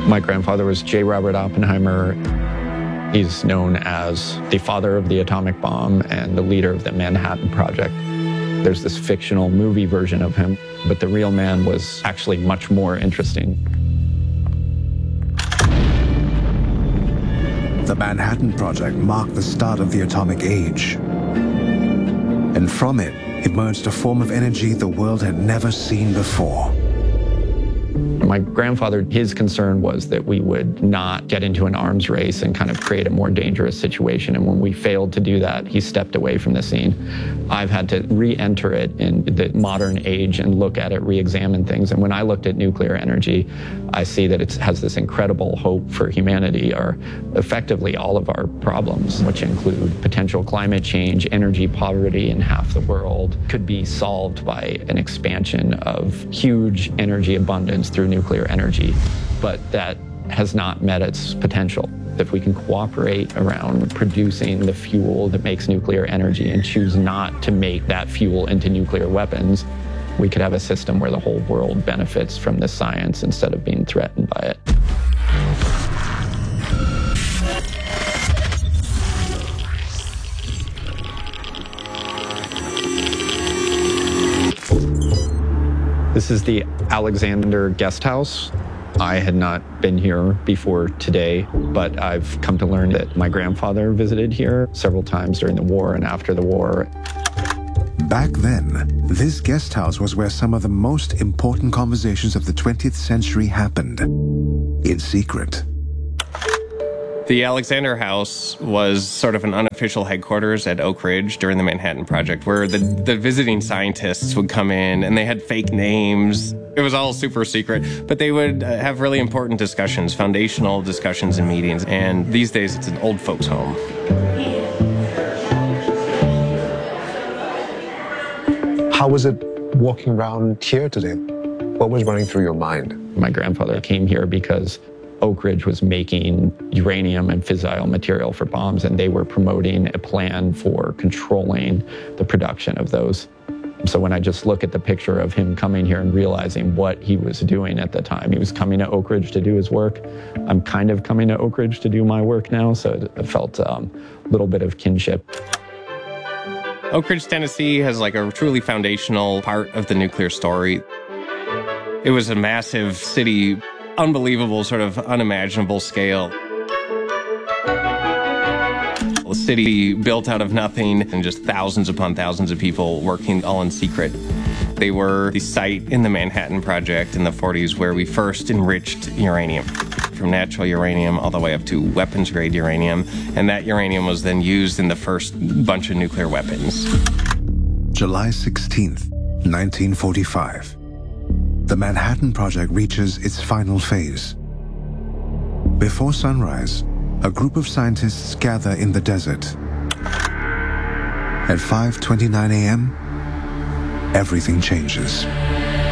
My grandfather was J. Robert Oppenheimer. He's known as the father of the atomic bomb and the leader of the Manhattan Project. There's this fictional movie version of him, but the real man was actually much more interesting. The Manhattan Project marked the start of the atomic age. And from it emerged a form of energy the world had never seen before. My grandfather, his concern was that we would not get into an arms race and kind of create a more dangerous situation. And when we failed to do that, he stepped away from the scene. I've had to re-enter it in the modern age and look at it, re-examine things. And when I looked at nuclear energy, I see that it has this incredible hope for humanity, or effectively all of our problems, which include potential climate change, energy poverty in half the world, could be solved by an expansion of huge energy abundance through nuclear energy, but that has not met its potential. If we can cooperate around producing the fuel that makes nuclear energy and choose not to make that fuel into nuclear weapons, we could have a system where the whole world benefits from this science instead of being threatened by it. This is the Alexander Guest House. I had not been here before today, but I've come to learn that my grandfather visited here several times during the war and after the war. Back then, this guest house was where some of the most important conversations of the 20th century happened, in secret. The Alexander House was sort of an unofficial headquarters at Oak Ridge during the Manhattan Project, where the visiting scientists would come in and they had fake names. It was all super secret, but they would have really important discussions, foundational discussions and meetings. And these days, it's an old folks' home. How was it walking around here today? What was running through your mind? My grandfather came here because Oak Ridge was making uranium and fissile material for bombs, and they were promoting a plan for controlling the production of those. So when I just look at the picture of him coming here and realizing what he was doing at the time, he was coming to Oak Ridge to do his work. I'm kind of coming to Oak Ridge to do my work now, so it felt a little bit of kinship. Oak Ridge, Tennessee has like a truly foundational part of the nuclear story. It was a massive city, unbelievable, sort of unimaginable scale. A city built out of nothing and just thousands upon thousands of people working all in secret. They were the site in the Manhattan Project in the 40s where we first enriched uranium, from natural uranium all the way up to weapons-grade uranium, and that uranium was then used in the first bunch of nuclear weapons. July 16th, 1945. The Manhattan Project reaches its final phase. Before sunrise, a group of scientists gather in the desert. At 5:29 a.m., everything changes.